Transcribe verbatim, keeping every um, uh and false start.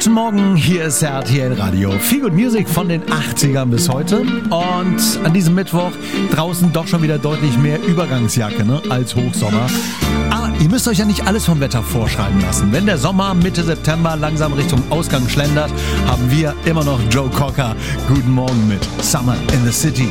Guten Morgen, hier ist R T L Radio. Feel Good Music von den achtzigern bis heute. Und an diesem Mittwoch draußen doch schon wieder deutlich mehr Übergangsjacke, ne, als Hochsommer. Aber ihr müsst euch ja nicht alles vom Wetter vorschreiben lassen. Wenn der Sommer Mitte September langsam Richtung Ausgang schlendert, haben wir immer noch Joe Cocker. Guten Morgen mit Summer in the City.